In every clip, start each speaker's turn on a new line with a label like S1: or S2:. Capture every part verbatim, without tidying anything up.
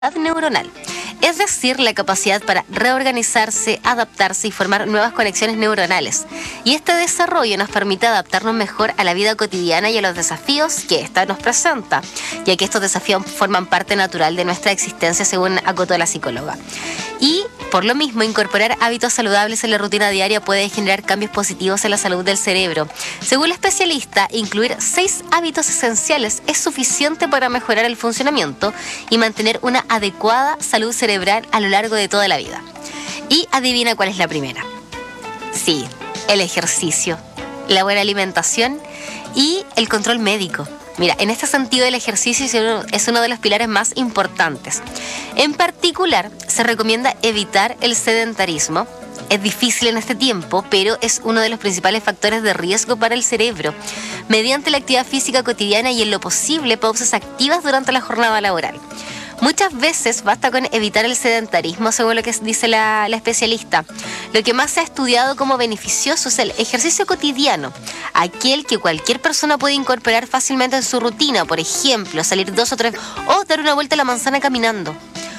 S1: neuronal, es decir, la capacidad para reorganizarse, adaptarse y formar nuevas conexiones neuronales. Y este desarrollo nos permite adaptarnos mejor a la vida cotidiana y a los desafíos que ésta nos presenta, ya que estos desafíos forman parte natural de nuestra existencia, según acotó la psicóloga. Y por lo mismo, incorporar hábitos saludables en la rutina diaria puede generar cambios positivos en la salud del cerebro. Según la especialista, incluir seis hábitos esenciales es suficiente para mejorar el funcionamiento y mantener una adecuada salud cerebral a lo largo de toda la vida. Y adivina cuál es la primera. Sí, el ejercicio, la buena alimentación y el control médico. Mira, en este sentido el ejercicio es uno de los pilares más importantes. En particular, se recomienda evitar el sedentarismo. Es difícil en este tiempo, pero es uno de los principales factores de riesgo para el cerebro. Mediante la actividad física cotidiana y en lo posible pausas activas durante la jornada laboral. Muchas veces basta con evitar el sedentarismo, según lo que dice la, la especialista. Lo que más se ha estudiado como beneficioso es el ejercicio cotidiano, aquel que cualquier persona puede incorporar fácilmente en su rutina, por ejemplo, salir dos o tres o dar una vuelta a la manzana caminando.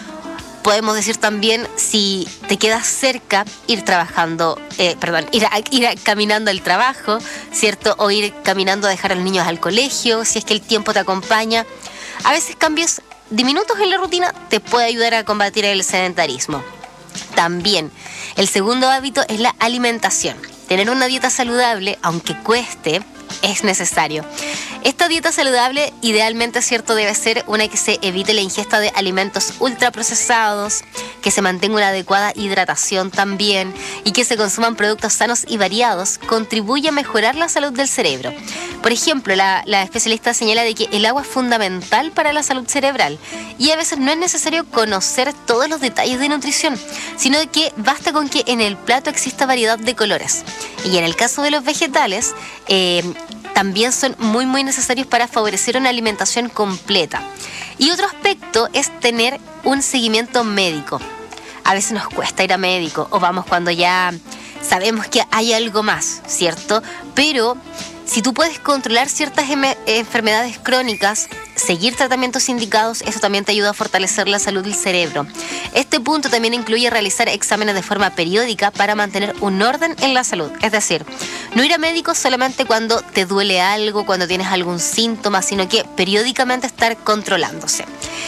S1: Podemos decir también, si te quedas cerca, ir trabajando, eh, perdón, ir, a, ir a, caminando al trabajo, ¿cierto? O ir caminando a dejar a los niños al colegio, si es que el tiempo te acompaña. A veces cambios diminutos en la rutina te puede ayudar a combatir el sedentarismo. También, el segundo hábito es la alimentación. Tener una dieta saludable, aunque cueste, es necesario. Esta dieta saludable, idealmente, cierto, debe ser una que se evite la ingesta de alimentos ultraprocesados, que se mantenga una adecuada hidratación también y que se consuman productos sanos y variados, contribuye a mejorar la salud del cerebro. Por ejemplo, la, la especialista señala de que el agua es fundamental para la salud cerebral y a veces no es necesario conocer todos los detalles de nutrición, sino que basta con que en el plato exista variedad de colores. Y en el caso de los vegetales, eh, también son muy muy necesarios para favorecer una alimentación completa. Y otro aspecto es tener un seguimiento médico. A veces nos cuesta ir a médico o vamos cuando ya sabemos que hay algo más, ¿cierto? Pero si tú puedes controlar ciertas em- enfermedades crónicas, seguir tratamientos indicados, eso también te ayuda a fortalecer la salud del cerebro. Este punto también incluye realizar exámenes de forma periódica para mantener un orden en la salud. Es decir, no ir a médicos solamente cuando te duele algo, cuando tienes algún síntoma, sino que periódicamente estar controlándose.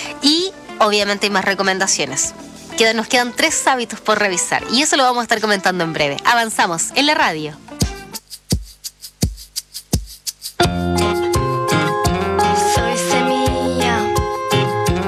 S1: Y obviamente hay más recomendaciones. Nos quedan tres hábitos por revisar y eso lo vamos a estar comentando en breve. Avanzamos en la radio.